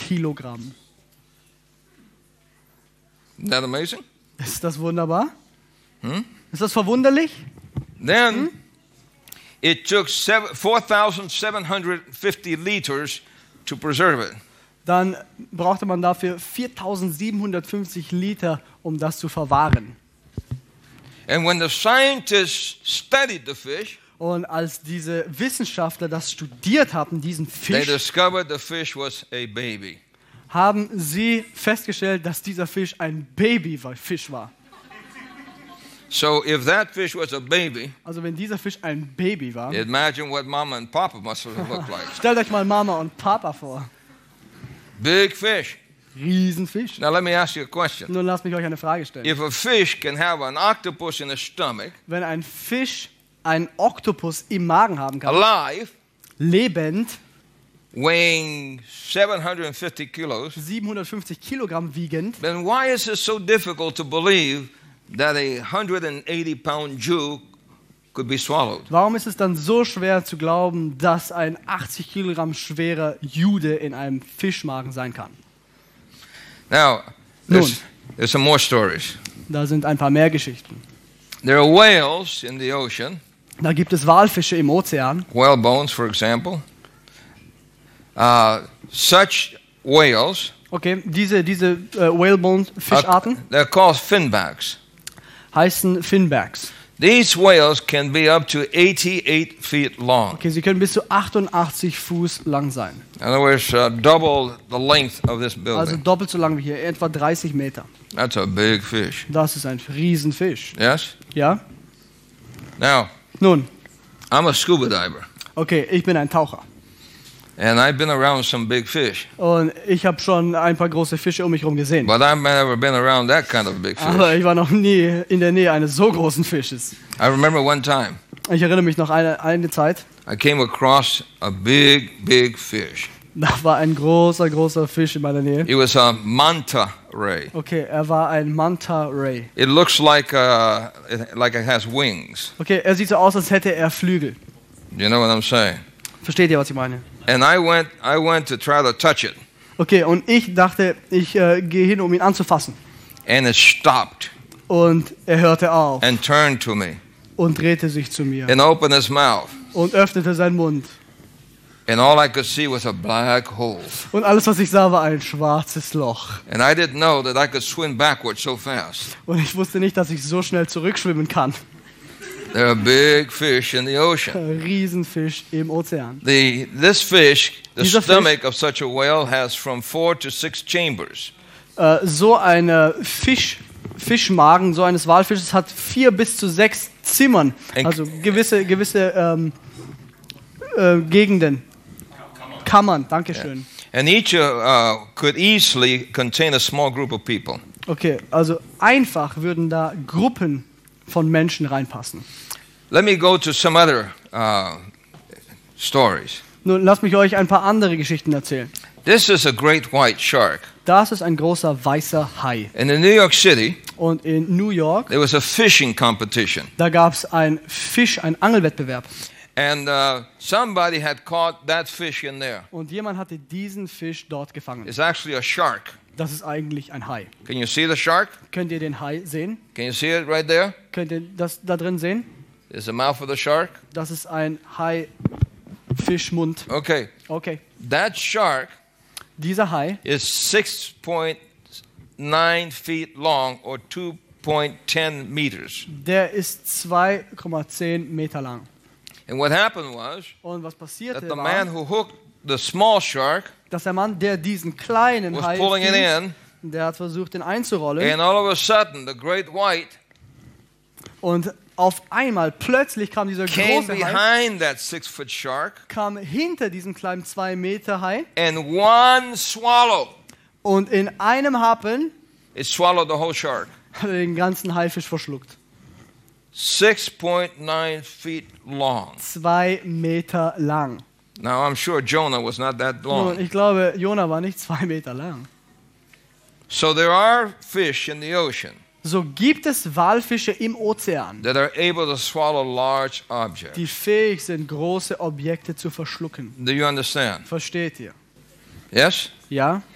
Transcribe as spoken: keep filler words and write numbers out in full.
Kilogramm. Isn't that amazing? Ist das wunderbar? Hmm? Ist das verwunderlich? Then Hmm? it took four thousand seven hundred fifty liters to preserve it. Dann brauchte man dafür viertausendsiebenhundertfünfzig Liter, um das zu verwahren. And when the scientists studied the fish, Und als diese Wissenschaftler das studiert hatten, diesen they Fisch, discovered the fish was a baby. haben sie festgestellt, dass dieser Fisch ein Babyfisch war. So if that fish was a baby, Also wenn dieser Fisch ein Baby war, imagine what Mama and Papa must have looked like. stellt euch mal Mama und Papa vor. Big fish. Riesenfisch. Now let me ask you a question. Nun lasst mich euch eine Frage stellen. If a fish can have an octopus in its stomach, Wenn ein Fisch einen Oktopus im Magen haben kann, alive, lebend, weighing seven hundred fifty kilos, siebenhundertfünfzig Kilogramm wiegend, then why is it so difficult to believe that a one hundred eighty pound Jew could be swallowed? warum ist es dann so schwer zu glauben, dass ein achtzig Kilogramm schwerer Jude in einem Fischmagen sein kann? Now, there's, there's some more stories. Da sind ein paar mehr Geschichten. There are whales in the ocean, Da gibt es Walfische im Ozean. whale bones, for example. Uh, such whales, Okay, diese, diese äh, Whalebone-Fischarten are, they're called finbacks. heißen Finbacks. These whales can be up to eighty-eight feet long. Okay, sie können bis zu achtundachtzig Fuß lang sein. In other words, uh, double the length of this Also building. doppelt so lang wie hier, etwa dreißig Meter. That's a big fish. Das ist ein Riesenfisch. Yes? Ja? Now, Nun, I'm a scuba diver, okay, ich bin ein Taucher. and I've been around some big fish, Und ich habe schon ein paar große Fische um mich herum gesehen. but I've never been around that kind of big Aber fish. ich war noch nie in der Nähe eines so großen Fisches. I remember one time Ich erinnere mich noch eine, eine Zeit, I came across a big, big fish. da war ein großer, großer Fisch in meiner Nähe. It was a manta ray. Okay, er war ein Manta Ray. It looks like uh, it, like it has wings. Okay, er sieht so aus, als hätte er Flügel. You know what I'm saying? Versteht ihr, was ich meine? And I went, I went to try to touch it, Okay, und ich dachte, ich äh, gehe hin, um ihn anzufassen. and it stopped Und er hörte auf and turned to me und drehte sich zu mir and opened its mouth. und öffnete seinen Mund. And all I could see was a black hole. Und alles, was ich sah, war ein schwarzes Loch. And I didn't know that I could swim backwards so fast. Und ich wusste nicht, dass ich so schnell zurückschwimmen kann. There are big fish in the ocean. Ein Riesenfisch im Ozean. The, this fish, the Dieser Fisch- stomach of such a whale has from four to six chambers. Äh, so ein Fisch, Fischmagen, so eines Walfisches hat vier bis zu sechs Zimmern. Ein- Also gewisse, gewisse ähm, äh, Gegenden. Kammern, Dankeschön. And each uh, uh, could easily contain a small group of people. Okay, also einfach würden da Gruppen von Menschen reinpassen. Let me go to some other uh, stories. Nun lasst mich euch ein paar andere Geschichten erzählen. This is a great white shark. Das ist ein großer weißer Hai. And in New York City, Und in New York, there was a fishing competition. da gab es ein Fisch, ein Angelwettbewerb. And uh, somebody had caught that fish in there. Und jemand hatte diesen Fisch dort gefangen. It's actually a shark. Das ist eigentlich ein Hai. Can you see the shark? Könnt ihr den Hai sehen? Can you see it right there? Könnt ihr das da drin sehen? There's the mouth of the shark. Das ist ein Hai-Fischmund. Okay. Okay. That shark Dieser Hai is six point nine feet long or two point one zero meters. Der ist zwei Komma zehn Meter lang. And what happened was Und was that passierte the war, man who hooked the small shark dass der Mann, der diesen kleinen was Hai pulling it fing, in, der hat versucht, den einzurollen. and all of a sudden the great white Und auf einmal, plötzlich kam dieser came große Hai, behind that six-foot shark, kam hinter diesem kleinen zwei Meter Hai and one swallow, und in einem Happen it swallowed the whole shark. hat er den ganzen Haifisch verschluckt. six point nine feet long. Zwei Meter lang. Now I'm sure Jonah was not that Nun, long. ich glaube, Jona war nicht zwei Meter lang. So there are fish in the ocean So gibt es Walfische im Ozean, that are able to swallow large objects. die fähig sind, große Objekte zu verschlucken. Do you understand? Versteht ihr? Yes? Ja?